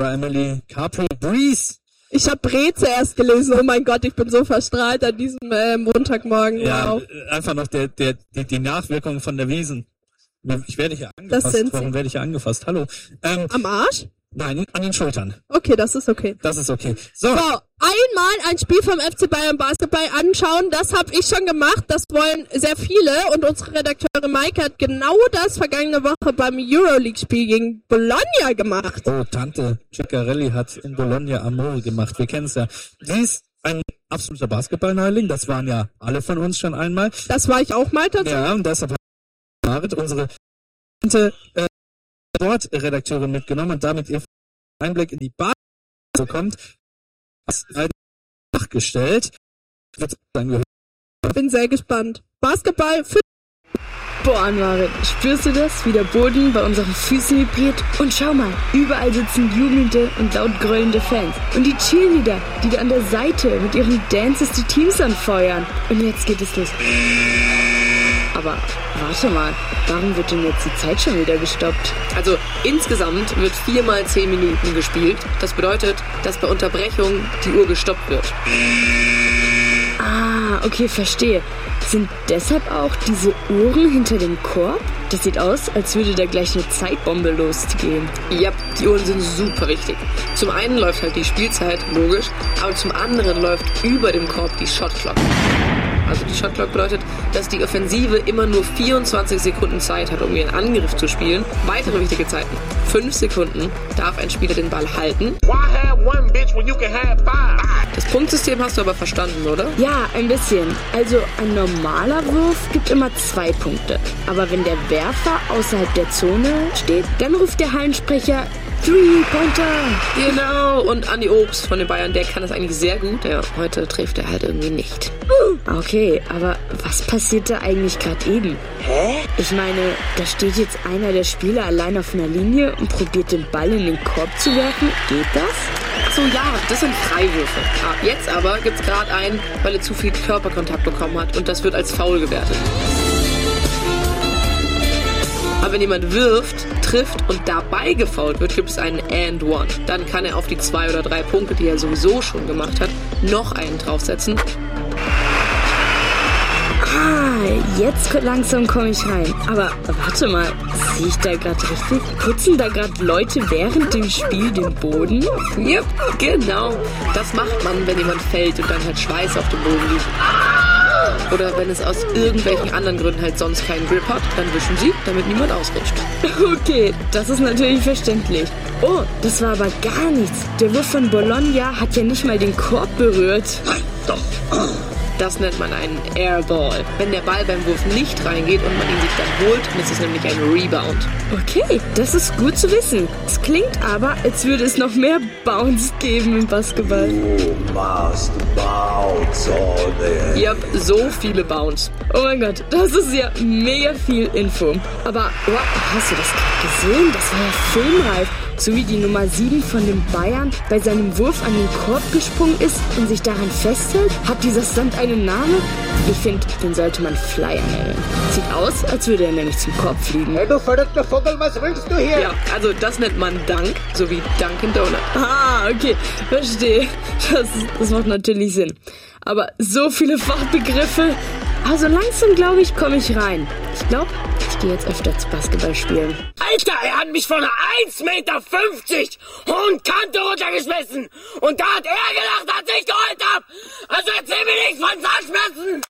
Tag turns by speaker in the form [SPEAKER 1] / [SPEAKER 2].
[SPEAKER 1] Ja, Emily Carpool Breeze.
[SPEAKER 2] Ich habe Bre zuerst gelesen. Oh mein Gott, ich bin so verstrahlt an diesem Montagmorgen.
[SPEAKER 1] Ja,
[SPEAKER 2] wow.
[SPEAKER 1] Einfach noch die Nachwirkungen von der Wiesen. Ich werde hier angefasst.
[SPEAKER 2] Das sind
[SPEAKER 1] Warum werde ich hier angefasst? Hallo.
[SPEAKER 2] Am Arsch?
[SPEAKER 1] Nein, an den Schultern.
[SPEAKER 2] Okay, das ist okay.
[SPEAKER 1] Das ist okay. So,
[SPEAKER 2] einmal ein Spiel vom FC Bayern Basketball anschauen, das habe ich schon gemacht, das wollen sehr viele und unsere Redakteurin Maike hat genau das vergangene Woche beim Euroleague-Spiel gegen Bologna gemacht.
[SPEAKER 1] Oh, Tante Ciccarelli hat in Bologna Amore gemacht, wir kennen es ja. Sie ist ein absoluter Basketball-Neuling, das waren ja alle von uns schon einmal.
[SPEAKER 2] Das war ich auch mal tatsächlich.
[SPEAKER 1] Ja, und deshalb hat Marit, unsere Sportredakteurin, mitgenommen und damit ihr Einblick in die Basketball bekommt. Das nachgestellt.
[SPEAKER 2] Ich bin sehr gespannt. Basketball für...
[SPEAKER 3] Boah, Marit, spürst du das, wie der Boden bei unseren Füßen vibriert? Und schau mal, überall sitzen jubelnde und laut grölende Fans. Und die Cheerleader, die da an der Seite mit ihren Dances die Teams anfeuern. Und jetzt geht es los. Aber warte mal, warum wird denn jetzt die Zeit schon wieder gestoppt?
[SPEAKER 4] Also insgesamt wird 4 mal 10 Minuten gespielt. Das bedeutet, dass bei Unterbrechung die Uhr gestoppt wird.
[SPEAKER 3] Ah, okay, verstehe. Sind deshalb auch diese Uhren hinter dem Korb? Das sieht aus, als würde da gleich eine Zeitbombe losgehen.
[SPEAKER 4] Ja, die Uhren sind super wichtig. Zum einen läuft halt die Spielzeit, logisch, aber zum anderen läuft über dem Korb die Shot Clock. Also die Shot Clock bedeutet, dass die Offensive immer nur 24 Sekunden Zeit hat, um ihren Angriff zu spielen. Weitere wichtige Zeiten. 5 Sekunden darf ein Spieler den Ball halten. Das Punktsystem hast du aber verstanden, oder?
[SPEAKER 3] Ja, ein bisschen. Also ein normaler Wurf gibt immer 2 Punkte. Aber wenn der Werfer außerhalb der Zone steht, dann ruft der Hallensprecher 3-Pointer.
[SPEAKER 4] Genau, und Andi Obst von den Bayern, der kann das eigentlich sehr gut. Ja, heute trifft er halt irgendwie nicht.
[SPEAKER 3] Okay, aber was passiert da eigentlich gerade eben? Hä? Ich meine, da steht jetzt einer der Spieler allein auf einer Linie und probiert den Ball in den Korb zu werfen. Geht das?
[SPEAKER 4] Achso, ja, das sind Freiwürfe. Jetzt aber gibt's gerade einen, weil er zu viel Körperkontakt bekommen hat und das wird als Foul gewertet. Aber wenn jemand wirft, trifft und dabei gefoult wird, gibt es einen and one. Dann kann er auf die 2 oder 3 Punkte, die er sowieso schon gemacht hat, noch einen draufsetzen.
[SPEAKER 3] Jetzt langsam komme ich rein. Aber warte mal, sehe ich da gerade richtig? Putzen da gerade Leute während dem Spiel den Boden?
[SPEAKER 4] Yep, genau. Das macht man, wenn jemand fällt und dann halt Schweiß auf dem Boden liegt. Oder wenn es aus irgendwelchen anderen Gründen halt sonst keinen Grip hat, dann wischen sie, damit niemand ausrutscht.
[SPEAKER 3] Okay, das ist natürlich verständlich. Oh, das war aber gar nichts. Der Wurf von Bologna hat ja nicht mal den Korb berührt.
[SPEAKER 4] Nein, doch. Das nennt man einen Airball. Wenn der Ball beim Wurf nicht reingeht und man ihn sich dann holt, dann ist es nämlich ein Rebound.
[SPEAKER 3] Okay, das ist gut zu wissen. Es klingt aber, als würde es noch mehr Bounce geben im Basketball.
[SPEAKER 5] You must bounce on it.
[SPEAKER 4] Ihr habt so viele Bounce.
[SPEAKER 3] Oh mein Gott, das ist ja mega viel Info. Aber wow, hast du das gerade gesehen? Das war ja filmreif. So wie die Nummer 7 von den Bayern bei seinem Wurf an den Korb gesprungen ist und sich daran festhält. Hat dieser Stunt einen Namen? Ich finde, den sollte man Flyer nennen. Sieht aus, als würde er nämlich zum Korb fliegen.
[SPEAKER 5] Hey, du verrückter Vogel, was willst du hier?
[SPEAKER 4] Ja, also das nennt man Dunk, sowie Dunkin' Donut.
[SPEAKER 3] Ah, okay, verstehe. Das macht natürlich Sinn. Aber so viele Fachbegriffe. Also langsam, glaube ich, komme ich rein. Ich glaube, ich gehe jetzt öfter zu Basketball spielen.
[SPEAKER 6] Alter, er hat mich von 1,50 Meter hohen Kante runtergeschmissen. Und da hat er gelacht, als ich geheult hab. Also erzähl mir nichts von Zahnschmerzen.